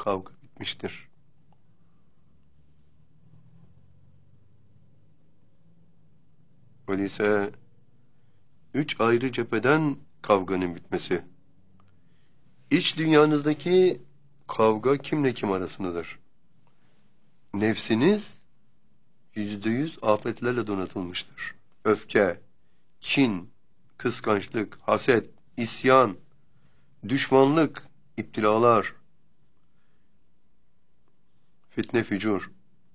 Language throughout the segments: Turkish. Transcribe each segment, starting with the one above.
kavga bitmiştir. Öyleyse 3 ayrı cepheden kavganın bitmesi. İç dünyanızdaki kavga kimle kim arasındadır? Nefsiniz %100 afetlerle donatılmıştır. Öfke, kin, kıskançlık, haset, isyan, düşmanlık, iptilalar, fitne, fücur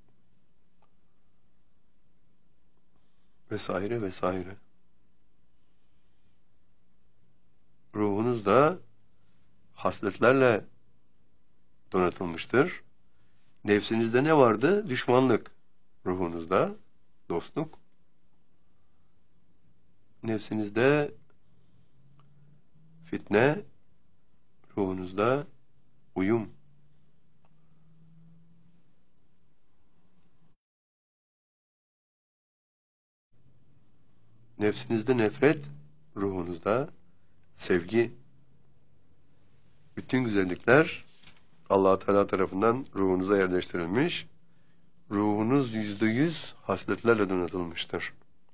vesaire vesaire. Ruhunuz da hasletlerle donatılmıştır. Nefsinizde ne vardı? Düşmanlık. Ruhunuzda dostluk. Nefsinizde fitne, ruhunuzda uyum. Nefsinizde nefret, ruhunuzda sevgi. Bütün güzellikler Allah Teala tarafından ruhunuza yerleştirilmiş. Ruhunuz %100 hasletlerle donatılmıştır.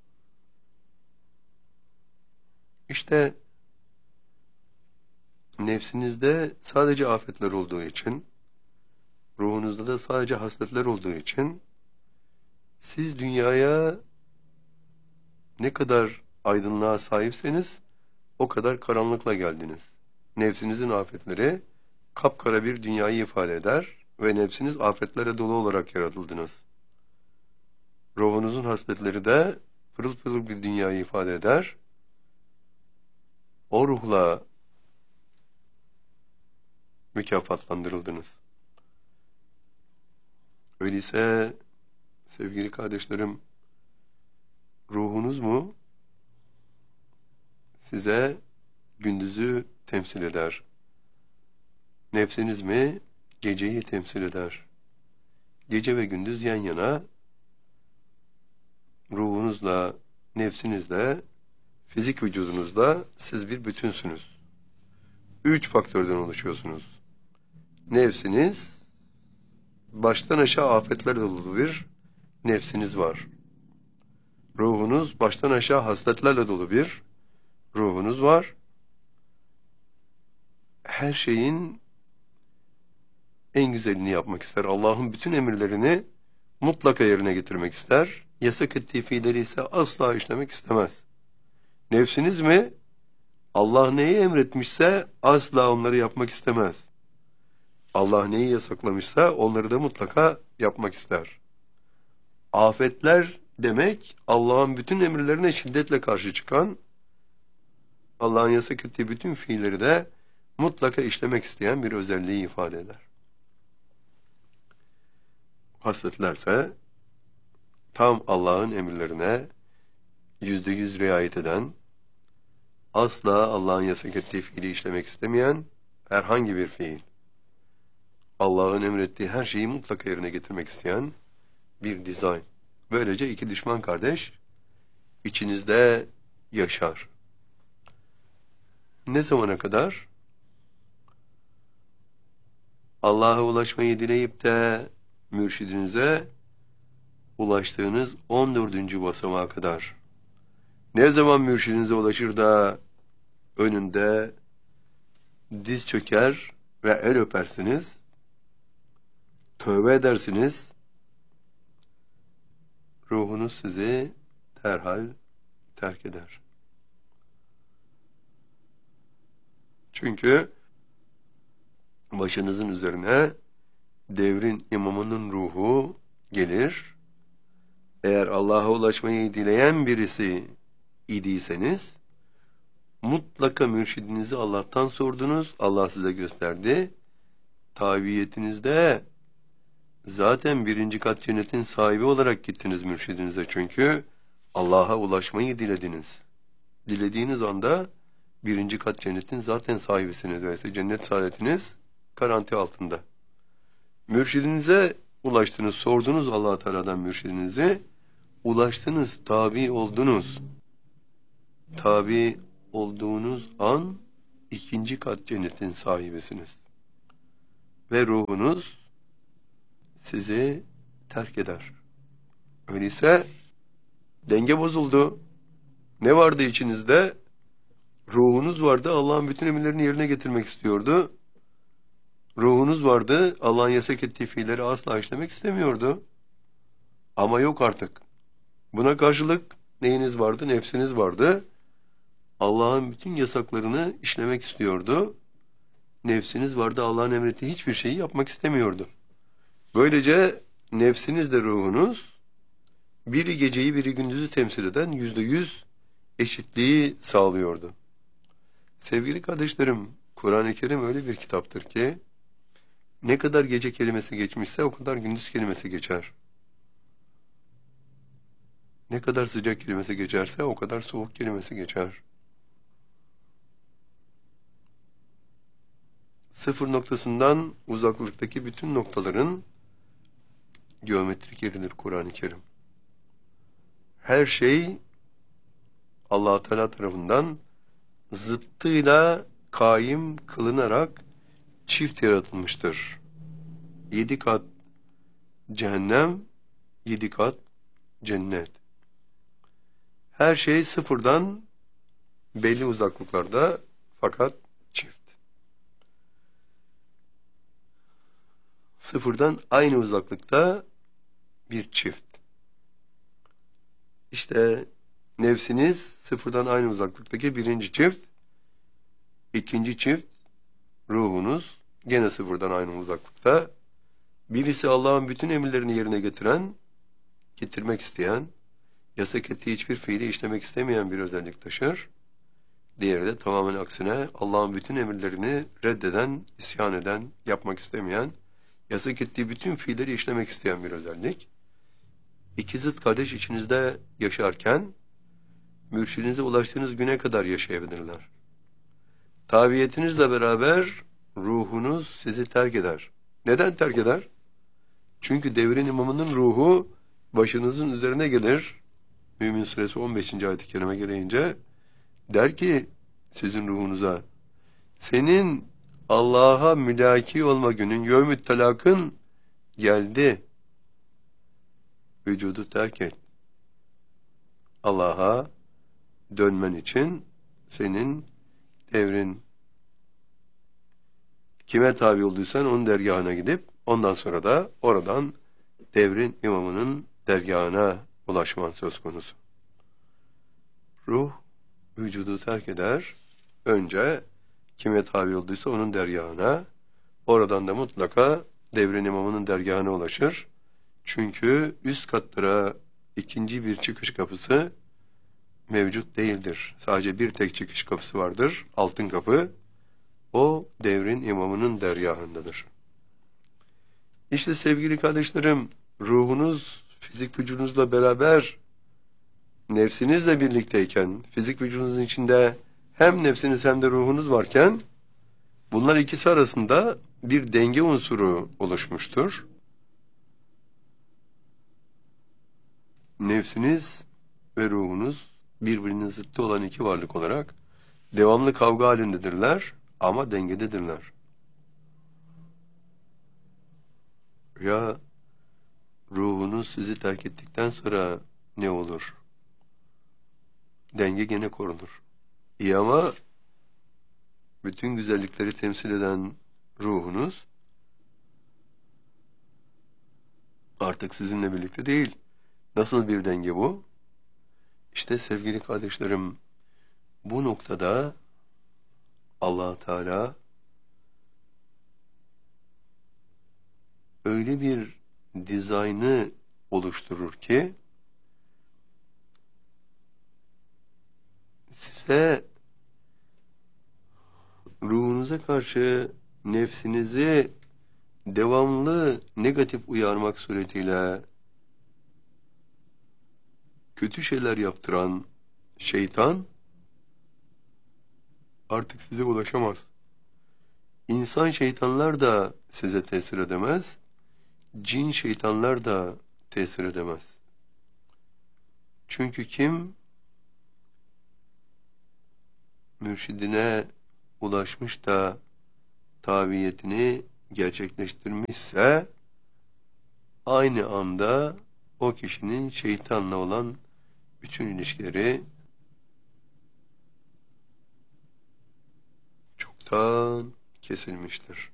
İşte nefsinizde sadece afetler olduğu için, ruhunuzda da sadece hasletler olduğu için, siz dünyaya ne kadar aydınlığa sahipseniz, o kadar karanlıkla geldiniz. Nefsinizin afetleri, kapkara bir dünyayı ifade eder ve nefsiniz afetlere dolu olarak yaratıldınız. Ruhunuzun hasletleri de pırıl pırıl bir dünyayı ifade eder. O ruhla mükafatlandırıldınız. Öyleyse sevgili kardeşlerim, ruhunuz mu size gündüzü temsil eder? Nefsiniz mi geceyi temsil eder? Gece ve gündüz yan yana, ruhunuzla, nefsinizle, fizik vücudunuzla siz bir bütünsünüz. 3 faktörden oluşuyorsunuz. Nefsiniz, baştan aşağı afetler dolu bir nefsiniz var. Ruhunuz, baştan aşağı hasletlerle dolu bir ruhunuz var. Her şeyin en güzelini yapmak ister. Allah'ın bütün emirlerini mutlaka yerine getirmek ister. Yasak ettiği fiilleri ise asla işlemek istemez. Nefsiniz mi? Allah neyi emretmişse asla onları yapmak istemez. Allah neyi yasaklamışsa onları da mutlaka yapmak ister. Afetler demek, Allah'ın bütün emirlerine şiddetle karşı çıkan, Allah'ın yasak ettiği bütün fiilleri de mutlaka işlemek isteyen bir özelliği ifade eder. Hasletlerse tam Allah'ın emirlerine %100 riayet eden, asla Allah'ın yasak ettiği fiili işlemek istemeyen herhangi bir fiil, Allah'ın emrettiği her şeyi mutlaka yerine getirmek isteyen bir dizayn. Böylece iki düşman kardeş içinizde yaşar. Ne zamana kadar? Allah'a ulaşmayı dileyip de mürşidinize ulaştığınız 14. basamağa kadar. Ne zaman mürşidinize ulaşır da önünde diz çöker ve el öpersiniz, tövbe edersiniz, ruhunuz sizi derhal terk eder. Çünkü başınızın üzerine devrin imamının ruhu gelir. Eğer Allah'a ulaşmayı dileyen birisi idiyseniz, mutlaka mürşidinizi Allah'tan sordunuz, Allah size gösterdi. Tabiyetinizde zaten 1. kat cennetin sahibi olarak gittiniz mürşidinize, çünkü Allah'a ulaşmayı dilediniz. Dilediğiniz anda 1. kat cennetin zaten sahibisiniz. Dolayısıyla cennet saadetiniz garanti altında. Mürşidinize ulaştınız, sordunuz Allah-u Teala'dan mürşidinizi, ulaştınız, tabi oldunuz. Tabi olduğunuz an 2. kat cennetin sahibisiniz. ve ruhunuz sizi terk eder. Öyleyse denge bozuldu. Ne vardı içinizde? Ruhunuz vardı, Allah'ın bütün emirlerini yerine getirmek istiyordu. Ruhunuz vardı, Allah'ın yasak ettiği fiilleri asla işlemek istemiyordu. Ama yok artık. Buna karşılık neyiniz vardı? Nefsiniz vardı. Allah'ın bütün yasaklarını işlemek istiyordu. Nefsiniz vardı, Allah'ın emrettiği hiçbir şeyi yapmak istemiyordu. Böylece nefsinizle ruhunuz biri geceyi biri gündüzü temsil eden %100 eşitliği sağlıyordu. Sevgili kardeşlerim, Kur'an-ı Kerim öyle bir kitaptır ki ne kadar gece kelimesi geçmişse o kadar gündüz kelimesi geçer. Ne kadar sıcak kelimesi geçerse o kadar soğuk kelimesi geçer. Sıfır noktasından uzaklıktaki bütün noktaların geometrik yeridir Kur'an-ı Kerim. Her şey Allah Teala tarafından zıttıyla kaim kılınarak çift yaratılmıştır. 7 kat cehennem, 7 kat cennet. Her şey sıfırdan belli uzaklıklarda fakat çift. Sıfırdan aynı uzaklıkta bir çift. İşte nefsiniz sıfırdan aynı uzaklıktaki birinci çift, ikinci çift ruhunuz gene sıfırdan aynı uzaklıkta. Birisi Allah'ın bütün emirlerini yerine getirmek isteyen, yasak ettiği hiçbir fiili işlemek istemeyen bir özellik taşır. Diğeri de tamamen aksine Allah'ın bütün emirlerini reddeden, isyan eden, yapmak istemeyen, yasak ettiği bütün fiilleri işlemek isteyen bir özellik. İki zıt kardeş içinizde yaşarken, mürşidinize ulaştığınız güne kadar yaşayabilirler. Tabiyetinizle beraber ruhunuz sizi terk eder. Neden terk eder? Çünkü devrin imamının ruhu başınızın üzerine gelir. Mümin Suresi 15. ayet-i kerime gereğince der ki sizin ruhunuza, senin Allah'a mülaki olma günün, yevmü telakın geldi. Vücudu terk et. Allah'a dönmen için senin devrin kime tabi olduysan onun dergahına gidip ondan sonra da oradan devrin imamının dergahına ulaşman söz konusu. Ruh vücudu terk eder. Önce kime tabi olduysa onun dergahına, oradan da mutlaka devrin imamının dergahına ulaşır. Çünkü üst katlara ikinci bir çıkış kapısı mevcut değildir. Sadece bir tek çıkış kapısı vardır. Altın kapı. O devrin imamının dergahındadır. İşte sevgili kardeşlerim, ruhunuz fizik vücudunuzla beraber nefsinizle birlikteyken, fizik vücudunuzun içinde hem nefsiniz hem de ruhunuz varken, bunlar ikisi arasında bir denge unsuru oluşmuştur. Nefsiniz ve ruhunuz birbirinin zıttı olan iki varlık olarak devamlı kavga halindedirler ama dengededirler. Ya ruhunuz sizi terk ettikten sonra ne olur? Denge gene korunur. İyi ama bütün güzellikleri temsil eden ruhunuz artık sizinle birlikte değil. Nasıl bir denge bu? İşte sevgili kardeşlerim, bu noktada Allah Teala öyle bir dizaynı oluşturur ki size ruhunuza karşı nefsinizi devamlı negatif uyarmak suretiyle kötü şeyler yaptıran şeytan artık size ulaşamaz. İnsan şeytanlar da size tesir edemez, cin şeytanlar da tesir edemez. Çünkü kim mürşidine ulaşmış da tabiyetini gerçekleştirmişse aynı anda o kişinin şeytanla olan bütün ilişkileri çoktan kesilmiştir.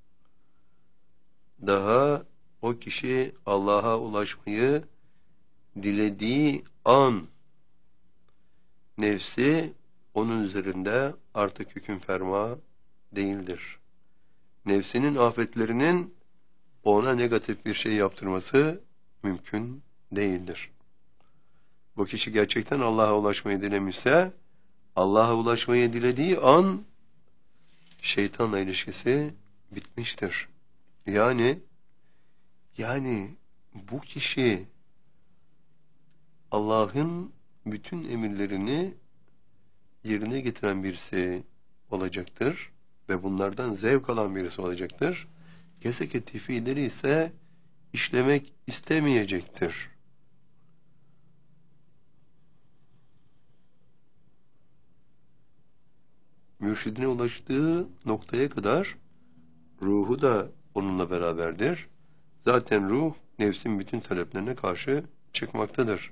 Daha o kişi Allah'a ulaşmayı dilediği an nefsi onun üzerinde artık hüküm ferma değildir. Nefsinin afetlerinin ona negatif bir şey yaptırması mümkün değildir. Bu kişi gerçekten Allah'a ulaşmayı dilemişse, Allah'a ulaşmayı dilediği an şeytanla ilişkisi bitmiştir. Yani bu kişi Allah'ın bütün emirlerini yerine getiren birisi olacaktır ve bunlardan zevk alan birisi olacaktır. Yasak ettiği fiilleri ise işlemek istemeyecektir. Mürşidine ulaştığı noktaya kadar ruhu da onunla beraberdir. Zaten ruh nefsin bütün taleplerine karşı çıkmaktadır.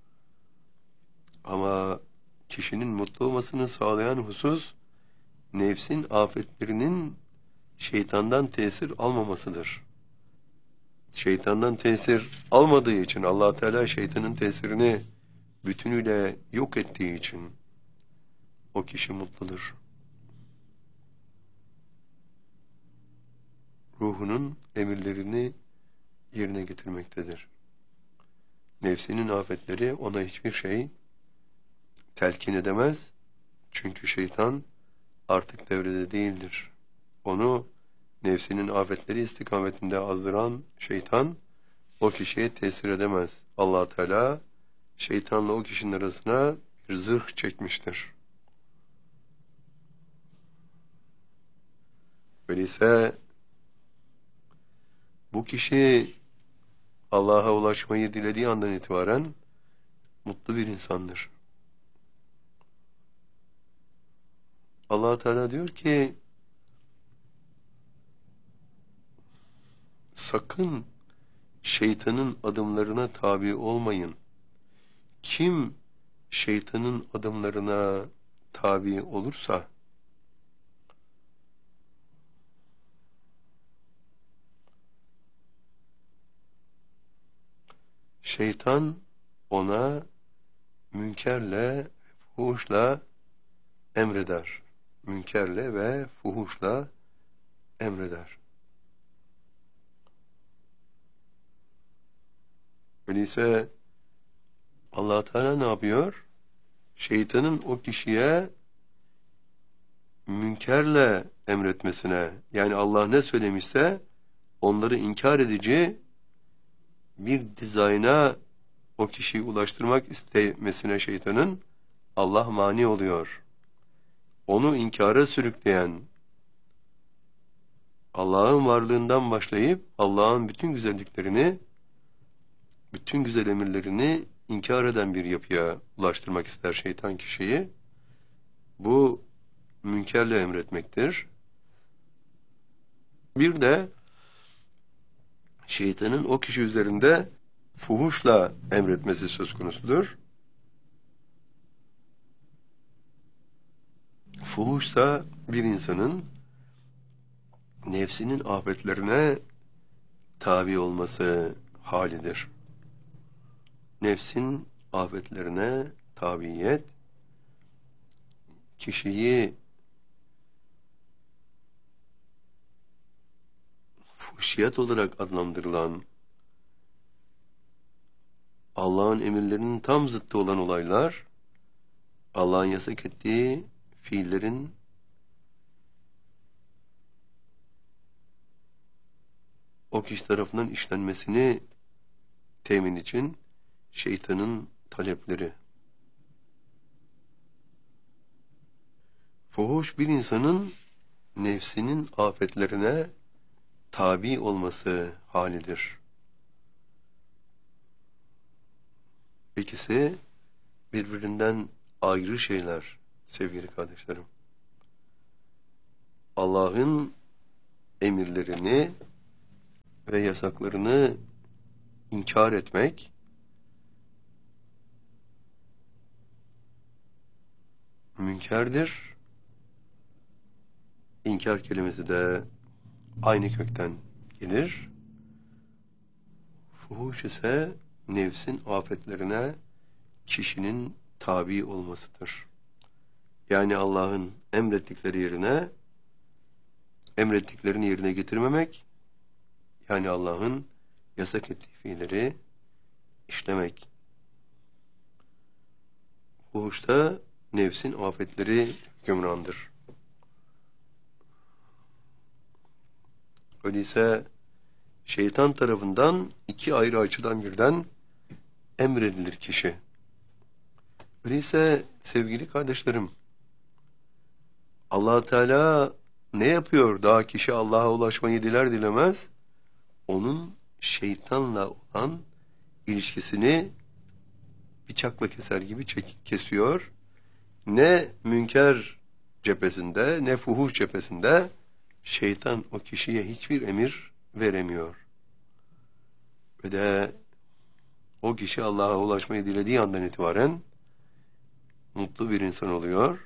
Ama kişinin mutlu olmasını sağlayan husus nefsin afetlerinin şeytandan tesir almamasıdır. Şeytandan tesir almadığı için Allah Teala şeytanın tesirini bütünüyle yok ettiği için o kişi mutludur. Ruhunun emirlerini yerine getirmektedir. Nefsinin afetleri ona hiçbir şey telkin edemez. Çünkü şeytan artık devrede değildir. Onu nefsinin afetleri istikametinde azdıran şeytan o kişiye tesir edemez. Allah Teala şeytanla o kişinin arasına bir zırh çekmiştir. Öyleyse bu kişi Allah'a ulaşmayı dilediği andan itibaren mutlu bir insandır. Allah Teala diyor ki sakın şeytanın adımlarına tabi olmayın. Kim şeytanın adımlarına tabi olursa şeytan ona münkerle, fuhuşla emreder. Münkerle ve fuhuşla emreder. Öyleyse Allah Teala ne yapıyor? Şeytanın o kişiye münkerle emretmesine, yani Allah ne söylemişse onları inkar edici bir dizayna o kişiyi ulaştırmak istemesine şeytanın Allah mani oluyor. Onu inkara sürükleyen, Allah'ın varlığından başlayıp Allah'ın bütün güzelliklerini, bütün güzel emirlerini inkar eden bir yapıya ulaştırmak ister şeytan kişiyi. Bu münkerle emretmektir. Bir de şeytanın o kişi üzerinde fuhuşla emretmesi söz konusudur. Fuhuşsa bir insanın nefsinin afetlerine tabi olması halidir. Nefsin afetlerine tabiyet, kişiyi fuhşiyat olarak adlandırılan, Allah'ın emirlerinin tam zıttı olan olaylar, Allah'ın yasak ettiği fiillerin o kişi tarafından işlenmesini temin için şeytanın talepleri. Fuhuş bir insanın nefsinin afetlerine tabi olması halidir. İkisi birbirinden ayrı şeyler sevgili kardeşlerim. Allah'ın emirlerini ve yasaklarını inkar etmek, münkerdir. İnkar kelimesi de aynı kökten gelir. Fuhuş ise nefsin afetlerine kişinin tabi olmasıdır. Yani Allah'ın emrettiklerini yerine getirmemek, yani Allah'ın yasak ettiği fiilleri işlemek. Fuhuşta nefsin afetleri hükümrandır. Öyleyse şeytan tarafından iki ayrı açıdan birden emredilir kişi. Öyleyse sevgili kardeşlerim, Allah Teala ne yapıyor? Daha kişi Allah'a ulaşmayı diler dilemez, onun şeytanla olan ilişkisini bıçakla keser gibi kesiyor. Ne münker cephesinde, ne fuhuş cephesinde şeytan o kişiye hiçbir emir veremiyor. Ve de o kişi Allah'a ulaşmayı dilediği andan itibaren mutlu bir insan oluyor.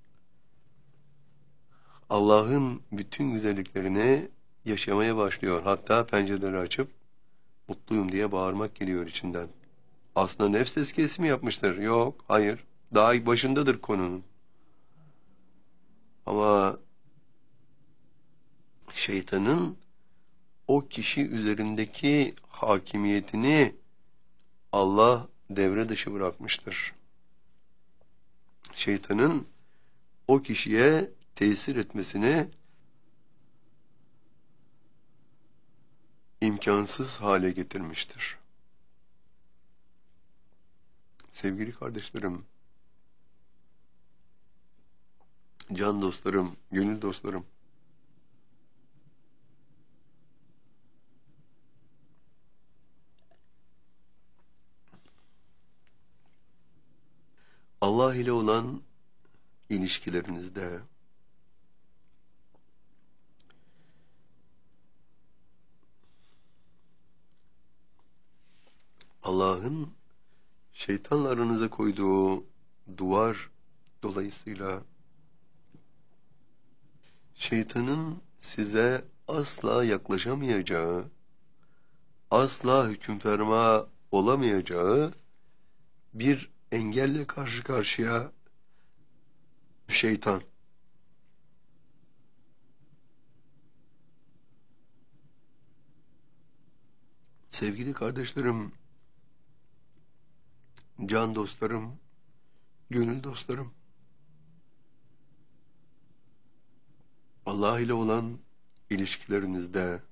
Allah'ın bütün güzelliklerini yaşamaya başlıyor. Hatta pencereleri açıp mutluyum diye bağırmak geliyor içinden. Aslında nefs tezkiyesi mi yapmıştır? Yok, hayır. Daha başındadır konunun. Ama şeytanın o kişi üzerindeki hakimiyetini Allah devre dışı bırakmıştır. Şeytanın o kişiye tesir etmesini imkansız hale getirmiştir. Sevgili kardeşlerim, can dostlarım, gönül dostlarım, Allah ile olan ilişkilerinizde Allah'ın şeytanla aranıza koyduğu duvar dolayısıyla şeytanın size asla yaklaşamayacağı, asla hüküm ferma olamayacağı bir engelle karşı karşıya şeytan. Sevgili kardeşlerim, can dostlarım, gönül dostlarım, Allah ile olan ilişkilerinizde